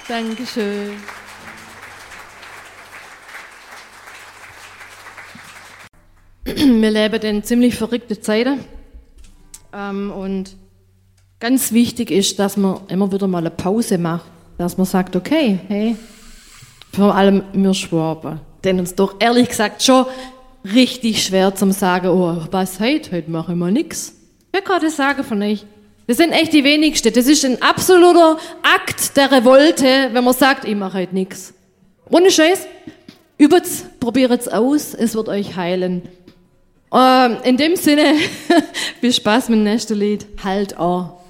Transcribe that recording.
Dankeschön. Wir leben in ziemlich verrückten Zeiten. Und ganz wichtig ist, dass man immer wieder mal eine Pause macht. Dass man sagt, okay, hey, vor allem wir Schwaben, denn uns doch ehrlich gesagt schon richtig schwer zum sagen, oh, was heute mache ich mal nix. Ich will gerade sagen von euch, das sind echt die wenigsten. Das ist ein absoluter Akt der Revolte, wenn man sagt, ich mache heute nix. Ohne Scheiß, übt's, probiert's aus, es wird euch heilen. In dem Sinne, viel Spaß mit dem nächsten Lied. Halt an.